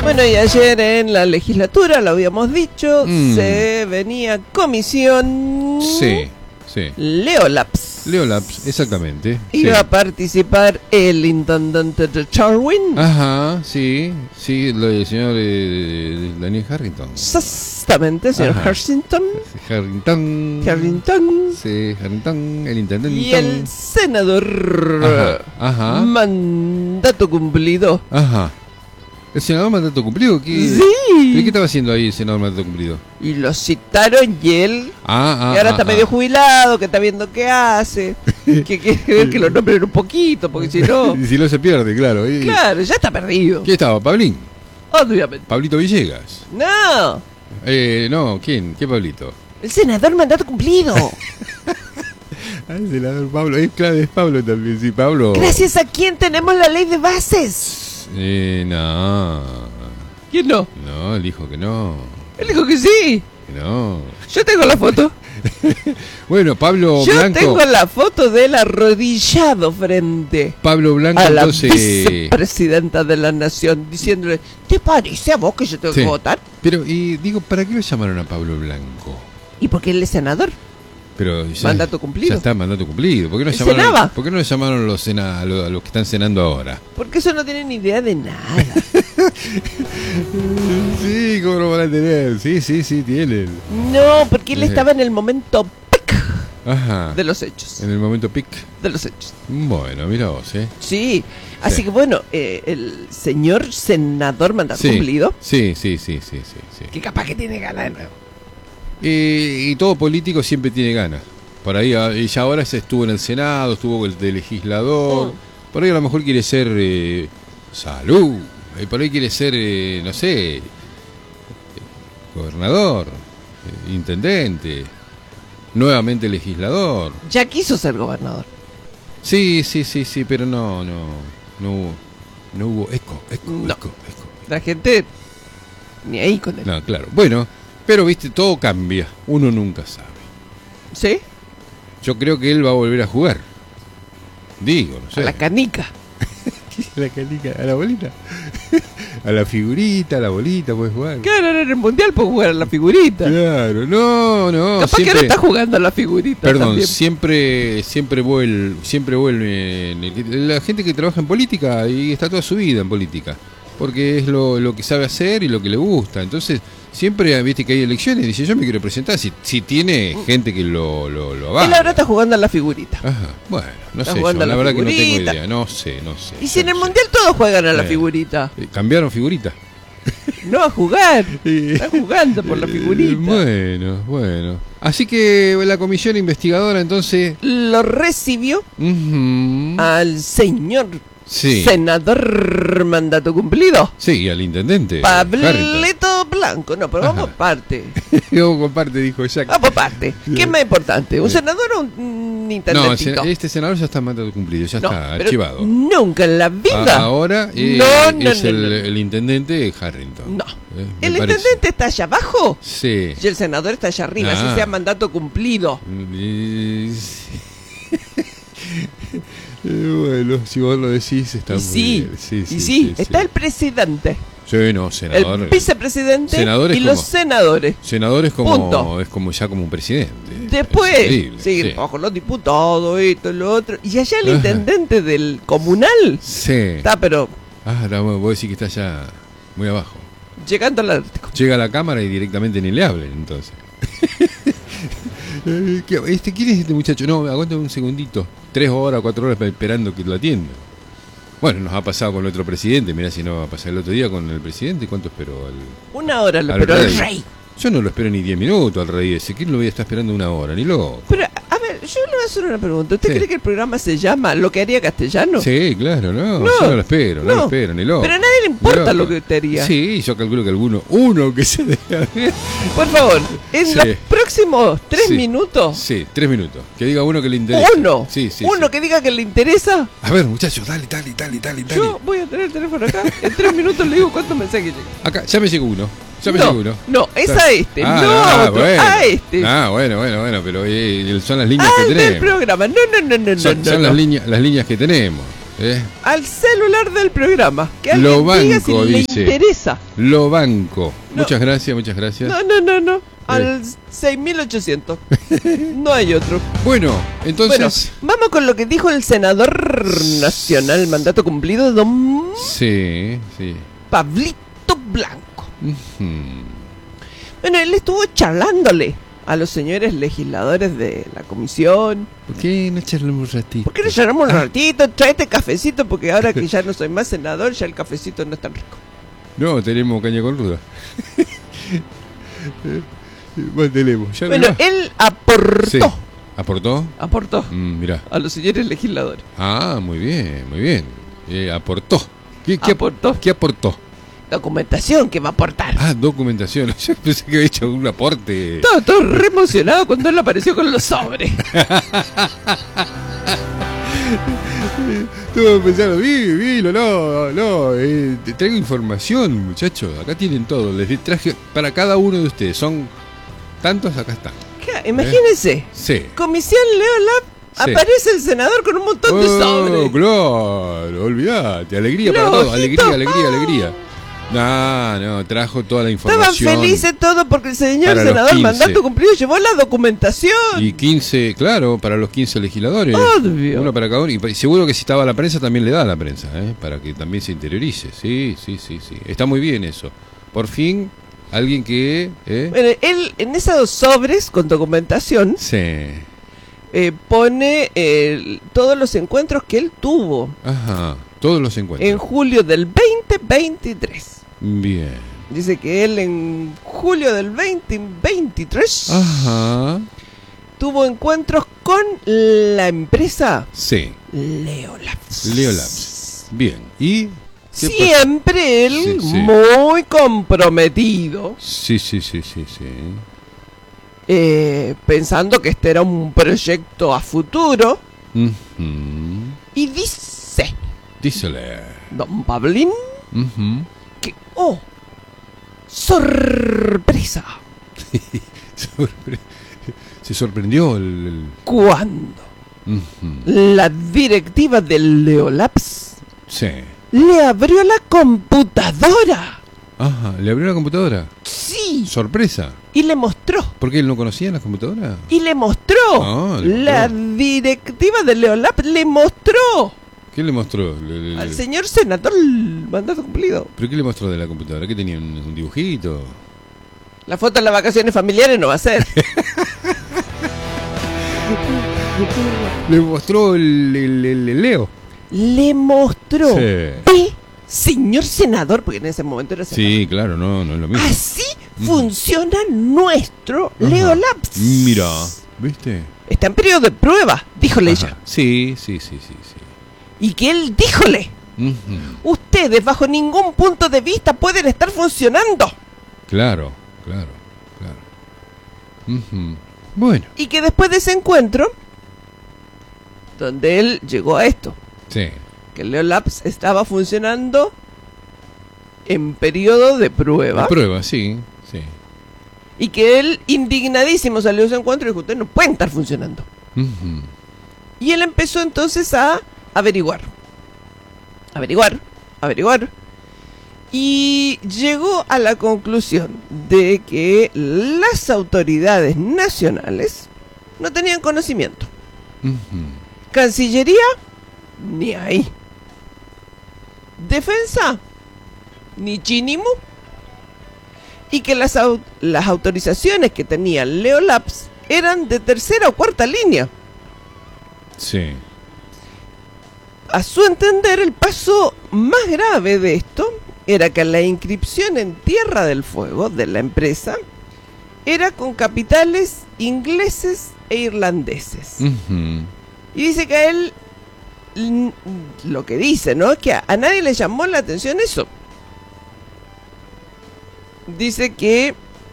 Bueno, y ayer en la legislatura, lo habíamos dicho, se venía comisión... Sí, sí. Leolabs. Leolabs, exactamente. Iba a participar el intendente de Charwin. Ajá, sí, sí, el señor Daniel Harrington. Exactamente, señor Harrington. Harrington. Sí, Harrington, el intendente. Y el senador. Ajá. Mandato cumplido. Ajá. ¿El senador mandato cumplido? Sí. ¿Qué estaba haciendo ahí el senador mandato cumplido? Y lo citaron y él, que ahora está medio jubilado, que está viendo qué hace, que lo nombren un poquito, porque si no... Si no se pierde, claro. Claro, ya está perdido. ¿Quién estaba? ¿Pablín? Obviamente. ¿Pablito Villegas? No. No, ¿quién? ¿Qué Pablito? El senador mandato cumplido. El senador Pablo, claro, es Pablo también, sí, Pablo. Gracias a quién tenemos la ley de bases. No. ¿Quién no? No, él dijo que no. Él dijo que sí. Que no. Yo tengo la foto. Bueno, Pablo Blanco. Yo tengo la foto del arrodillado frente Pablo Blanco, a la entonces... vicepresidenta de la nación, diciéndole, ¿te parece a vos que yo tengo que votar? Pero, y digo, ¿para qué lo llamaron a Pablo Blanco? ¿Y porque él es senador? Pero mandato cumplido. Ya está, mandato cumplido. ¿Por qué no le llamaron a los que están cenando ahora? Porque eso no tienen ni idea de nada. Sí, ¿cómo lo van a tener? Sí, tienen. No, porque él estaba en el momento pic de los hechos. En el momento pic de los hechos. Bueno, mira vos, Sí, así que bueno, el señor senador mandato cumplido. Sí. Que capaz que tiene ganas de nuevo. Y todo político siempre tiene ganas. Por ahí, y ya ahora se estuvo en el Senado, estuvo de legislador. Por ahí a lo mejor quiere ser salud. Y por ahí quiere ser, no sé, gobernador, intendente, nuevamente legislador. Ya quiso ser gobernador. Sí, pero no hubo eco. La gente ni ahí con él. No, claro. Bueno, pero viste, todo cambia. Uno nunca sabe. ¿Sí? Yo creo que él va a volver a jugar. Digo, no sé. A la canica. La canica, a la bolita. A la figurita, a la bolita puedes jugar. Claro, en el mundial puedes jugar a la figurita. Claro, no. Capaz siempre... que no está jugando a la figurita. Perdón, también. siempre vuelve la gente que trabaja en política y está toda su vida en política. Porque es lo que sabe hacer y lo que le gusta. Entonces, siempre, viste que hay elecciones y dice, yo me quiero presentar. Si tiene gente que lo avala. Él ahora está jugando a la figurita. Ajá, bueno, no sé, yo, la verdad que no tengo idea. No sé. Y si en el mundial todos juegan a la figurita. ¿Cambiaron figurita? No, a jugar. Están jugando por la figurita. Bueno. Así que la comisión investigadora entonces... lo recibió al señor... senador mandato cumplido. Sí, al intendente Pablito Blanco. No, pero vamos por parte. Vamos por parte, dijo Jack. Vamos por parte. ¿Qué es más importante? ¿Un senador o un intendentito? No, este senador ya está mandato cumplido, ya está archivado. Nunca en la vida. Ahora es el intendente Harrington. No. ¿El intendente está allá abajo? Sí. Y el senador está allá arriba, así sea mandato cumplido. Bueno, si vos lo decís, está muy bien. Sí, está el presidente. Sí, no, senador. El vicepresidente senadores y los senadores. Senadores como es como ya como un presidente. Después, bajo los diputados, esto, lo otro. Y allá el intendente del comunal. Sí. Está, pero... vos decís que está allá muy abajo. Llegando al Ártico. Llega a la cámara y directamente ni le hablen, entonces. ¿Quién es este muchacho? No, aguanta un segundito. 3 horas, 4 horas esperando que lo atienda. Bueno, nos ha pasado con nuestro presidente. Mirá si no va a pasar el otro día con el presidente. ¿Cuánto esperó? 1 hora lo esperó el rey. Yo no lo espero ni 10 minutos al rey ese. ¿Quién lo voy a estar esperando 1 hora? Ni loco. Pero, a ver, yo le voy a hacer una pregunta. ¿Usted cree que el programa se llama Lo que haría Castellano? Sí, claro, no. Yo no lo espero, no lo espero, ni loco. Pero a nadie le importa lo que usted haría. Sí, yo calculo que uno que se deja ver. Por favor, en los próximos 3 minutos. Sí, 3 minutos. Que diga uno que le interesa. Uno. Uno que diga que le interesa. A ver, muchachos, dale. Yo voy a tener el teléfono acá. En 3 minutos le digo cuántos mensajes llegan. Acá, ya me llegó uno. No, es a este, no a otro, a este. Bueno, pero son las líneas que tenemos. Del programa, no. Son las líneas que tenemos. al celular del programa. Que alguien lo banco, diga si dice. le interesa. Lo banco. No. Muchas gracias, muchas gracias. No. Al 6800. No hay otro. Bueno, entonces... Bueno, vamos con lo que dijo el senador nacional, mandato cumplido, don... Sí. Pablito Blanco. Bueno, él estuvo charlándole a los señores legisladores de la comisión. ¿Por qué no charlamos un ratito? ¿Por qué no charlamos un ratito? Tráete cafecito, porque ahora que ya no soy más senador, ya el cafecito no es tan rico. No, tenemos caña con ruda. Tenemos. Bueno, él aportó. Sí. ¿Aportó? Aportó Mirá. a los señores legisladores. Ah, muy bien, muy bien. Aportó. ¿Qué Aportó. ¿Qué aportó? Documentación que va a aportar. Ah, documentación. Yo pensé que había hecho un aporte. Todo re emocionado cuando él apareció con los sobres. Estuve pensando, no, te traigo información, muchachos. Acá tienen todo. Les traje para cada uno de ustedes. Son tantos, acá están. Imagínense. Sí. Comisión Leolab. Sí. Aparece el senador con un montón de sobres. Claro, olvídate. Alegría para todos. Alegría. No, trajo toda la información. Estaban felices todos porque el señor senador mandato cumplido llevó la documentación. Y 15, claro, para los 15 legisladores. Obvio. Uno para cada uno. Y seguro que si estaba la prensa también le da a la prensa, para que también se interiorice. Sí. Está muy bien eso. Por fin, alguien que... Bueno, él en esos sobres con documentación... Sí. Pone todos los encuentros que él tuvo. Ajá, todos los encuentros. En julio del 2023. Bien. Dice que él en julio del 2023 tuvo encuentros con la empresa Leolabs. Bien. ¿Y? Siempre él muy comprometido. Sí. Pensando que este era un proyecto a futuro. Y dícele don Pablín que sorpresa. Se sorprendió cuando la directiva del Leolabs le abrió la computadora. Ajá, ¿le abrió la computadora? Sí. Sorpresa. Y le mostró. ¿Por qué él no conocía las computadoras? Y le mostró. La directiva de Leolab le mostró. ¿Qué le mostró? Al señor senador el mandato cumplido. ¿Pero qué le mostró de la computadora? ¿Qué tenía? ¿Un dibujito? La foto de las vacaciones familiares no va a ser. Le mostró el Leo. Le mostró. Señor senador, porque en ese momento era senador. Sí, claro, no es lo mismo. Así funciona nuestro Leolabs. Mira, ¿viste? Está en periodo de prueba, díjole ella. Sí. Y que él díjole, ustedes bajo ningún punto de vista pueden estar funcionando. Claro. Bueno. Y que después de ese encuentro, donde él llegó a esto. Sí. Que el Leolabs estaba funcionando en periodo de prueba. De prueba, sí. Y que él, indignadísimo, salió de ese encuentro y dijo, ustedes no pueden estar funcionando. Y él empezó entonces a averiguar. Y llegó a la conclusión de que las autoridades nacionales no tenían conocimiento. Cancillería, ni ahí. Defensa, ni chinimu. Y que las autorizaciones que tenía Leolabs eran de tercera o cuarta línea. Sí. A su entender, el paso más grave de esto era que la inscripción en Tierra del Fuego de la empresa era con capitales ingleses e irlandeses. Y dice que a él, lo que dice, ¿no? Es que a nadie le llamó la atención eso. Dice que,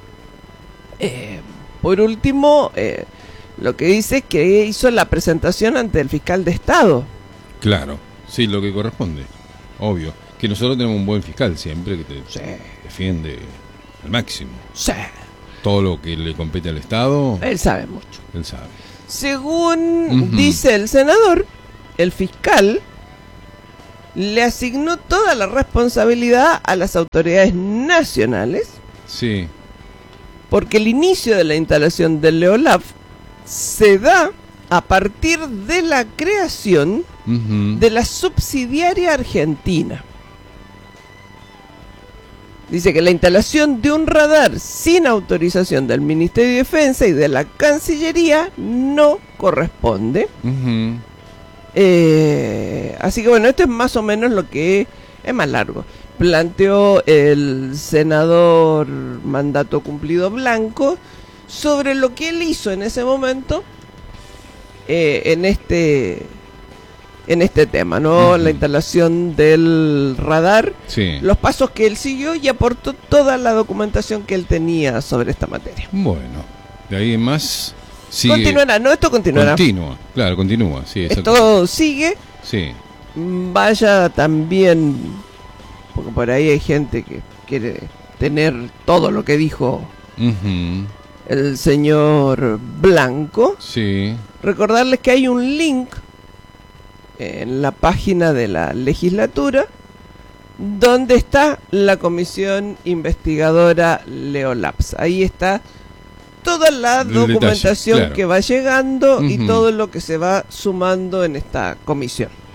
por último, lo que dice es que hizo la presentación ante el fiscal de Estado. Claro, sí, lo que corresponde, obvio. Que nosotros tenemos un buen fiscal siempre que te defiende al máximo. Sí. Todo lo que le compete al Estado. Él sabe mucho. Él sabe. Según dice el senador, el fiscal le asignó toda la responsabilidad a las autoridades nacionales, Sí. porque el inicio de la instalación del Leolab se da a partir de la creación Ujú. de la subsidiaria argentina. Dice que la instalación de un radar sin autorización del Ministerio de Defensa y de la Cancillería no corresponde. Ujú. Así que bueno, esto es más o menos lo que es más largo. Planteó el senador mandato cumplido Blanco sobre lo que él hizo en ese momento en este tema, ¿no? Ujú. La instalación del radar, Sí. los pasos que él siguió y aportó toda la documentación que él tenía sobre esta materia. Bueno, de ahí en más sigue. Continuará, ¿no? Esto continuará. Continúa, claro, continúa, sí, exacto. Esto sigue. Sí. Vaya también, porque por ahí hay gente que quiere tener todo lo que dijo Ujú. el señor Blanco. Sí. Recordarles que hay un link en la página de la legislatura donde está la comisión investigadora Leolabs. Ahí está toda la El documentación detalle, claro. que va llegando y Ujú. todo lo que se va sumando en esta comisión.